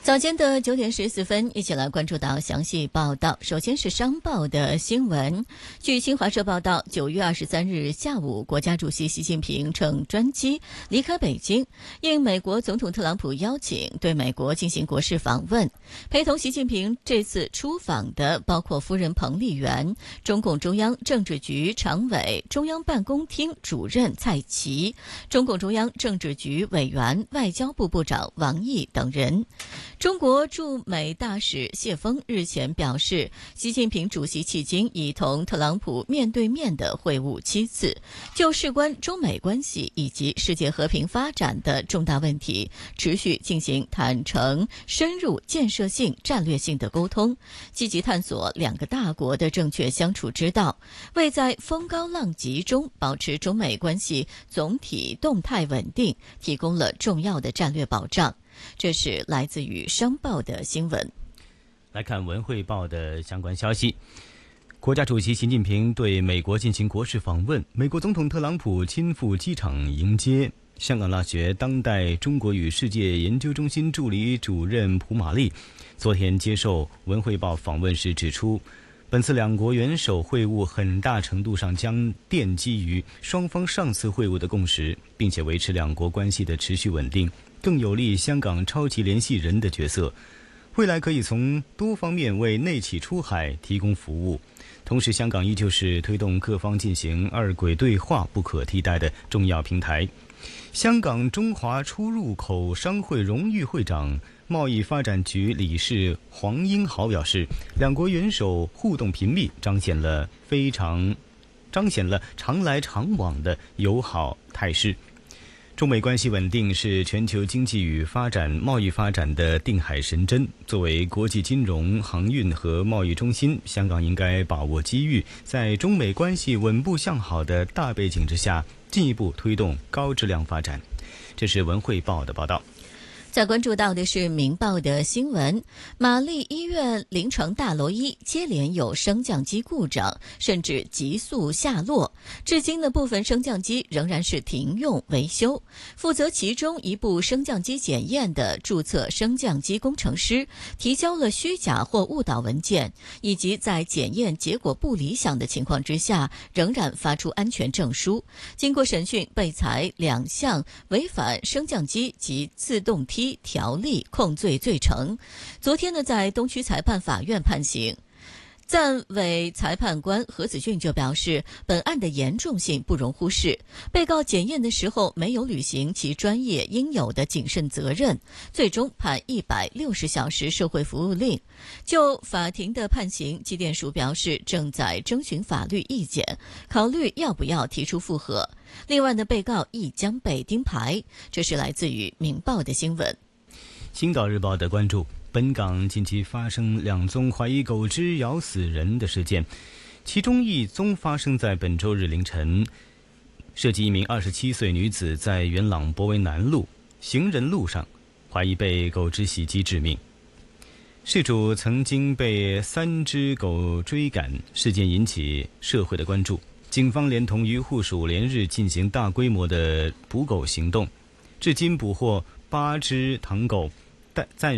早间的9点14分，一起来关注到详细报道。首先是商报的新闻。据新华社报道，9月23日下午，国家主席习近平乘专机离开北京，应美国总统特朗普邀请，对美国进行国事访问。陪同习近平这次出访的包括夫人彭丽媛、中共中央政治局常委、中央办公厅主任蔡奇、中共中央政治局委员、外交部部长王毅等人。中国驻美大使谢锋日前表示，习近平主席迄今已同特朗普面对面的会晤7次，就事关中美关系以及世界和平发展的重大问题，持续进行坦诚、深入、建设性、战略性的沟通，积极探索两个大国的正确相处之道，为在风高浪急中保持中美关系总体动态稳定提供了重要的战略保障。这是来自于商报的新闻。 来看文汇报的相关消息。国家主席习近平对美国进行国事访问，美国总统特朗普亲赴机场迎接。香港大学当代中国与世界研究中心助理主任蒲玛丽昨天接受文汇报访问时指出，本次两国元首会晤很大程度上将奠基于双方上次会晤的共识，并且维持两国关系的持续稳定，更有利香港超级联系人的角色，未来可以从多方面为内企出海提供服务。同时，香港依旧是推动各方进行二轨对话不可替代的重要平台。香港中华出入口商会荣誉会长、贸易发展局理事黄英豪表示，两国元首互动频密，彰显了常来常往的友好态势。中美关系稳定是全球经济与发展、贸易发展的定海神针。作为国际金融、航运和贸易中心，香港应该把握机遇，在中美关系稳步向好的大背景之下，进一步推动高质量发展。这是文汇报的报道。 再关注到的是明报的新闻，玛丽医院临床大楼1接连有升降机故障，甚至急速下落，至今的部分升降机仍然是停用维修。负责其中一部升降机检验的注册升降机工程师提交了虚假或误导文件，以及在检验结果不理想的情况之下仍然发出安全证书。经过审讯，被裁2项违反升降机及自动梯条例控罪罪成。昨天呢，在东区裁判法院判刑。暂委裁判官何子俊就表示，本案的严重性不容忽视，被告检验的时候没有履行其专业应有的谨慎责任，最终判160小时社会服务令。就法庭的判刑，机电署表示正在征询法律意见，考虑要不要提出复核。另外呢，被告亦将被钉牌。这是来自于明报的新闻。 青岛日报的关注，本港近期发生2宗怀疑狗只咬死人的事件，其中一宗发生在本周日凌晨，涉及一名27岁女子在元朗博威南路行人路上，怀疑被狗只袭击致命。事主曾经被3只狗追赶，事件引起社会的关注。警方连同渔护署连日进行大规模的捕狗行动，至今捕获8只唐狗，暂